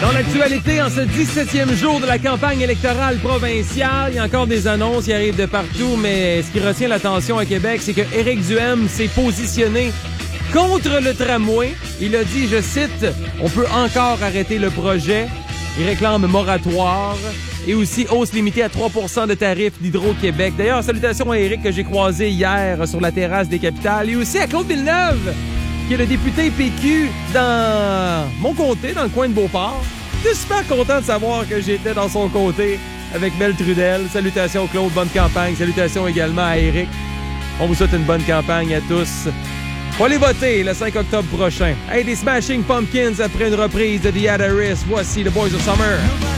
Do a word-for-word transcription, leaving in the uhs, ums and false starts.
Dans l'actualité, en ce dix-septième jour de la campagne électorale provinciale, il y a encore des annonces qui arrivent de partout, mais ce qui retient l'attention à Québec, c'est que Éric Duhaime s'est positionné contre le tramway. Il a dit, je cite, « On peut encore arrêter le projet ». Il réclame moratoire et aussi hausse limitée à trois pour cent de tarifs d'Hydro-Québec. D'ailleurs, salutations à Éric que j'ai croisé hier sur la terrasse des Capitales et aussi à Claude Villeneuve, qui est le député P Q dans mon comté, dans le coin de Beauport. J'étais super content de savoir que j'étais dans son comté avec Mel Trudel. Salutations Claude, bonne campagne. Salutations également à Éric. On vous souhaite une bonne campagne à tous. Faut aller voter le cinq octobre prochain. Hey, des Smashing Pumpkins après une reprise de The Adaris. Voici The Boys of Summer.